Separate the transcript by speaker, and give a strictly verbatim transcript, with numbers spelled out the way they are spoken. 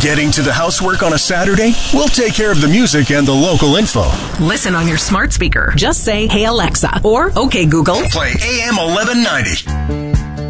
Speaker 1: Getting to the housework on a Saturday? We'll take care of the music and the local info.
Speaker 2: Listen on your smart speaker. Just say, "Hey Alexa," or "Okay Google,
Speaker 1: play A M eleven ninety.